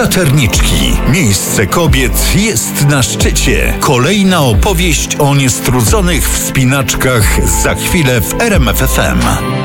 Taterniczki. Miejsce kobiet jest na szczycie. Kolejna opowieść o niestrudzonych wspinaczkach za chwilę w RMF FM.